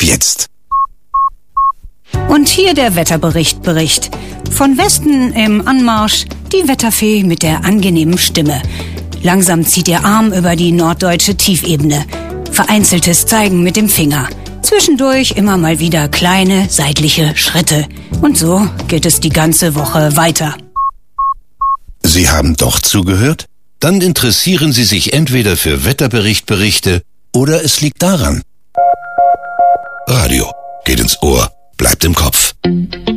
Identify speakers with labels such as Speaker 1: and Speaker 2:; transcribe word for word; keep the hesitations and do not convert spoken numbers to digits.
Speaker 1: jetzt.
Speaker 2: Und hier der Wetterbericht Bericht. Von Westen im Anmarsch die Wetterfee mit der angenehmen Stimme. Langsam zieht ihr Arm über die norddeutsche Tiefebene. Vereinzeltes Zeigen mit dem Finger. Zwischendurch immer mal wieder kleine seitliche Schritte. Und so geht es die ganze Woche weiter.
Speaker 1: Sie haben doch zugehört? Dann interessieren Sie sich entweder für Wetterberichtberichte oder es liegt daran. Radio geht ins Ohr, bleibt im Kopf.